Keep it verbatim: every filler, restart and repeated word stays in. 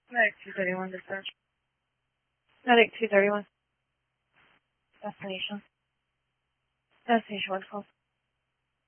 Medic two thirty-one dispatch. Medic two thirty-one. Destination. Destination one twelve.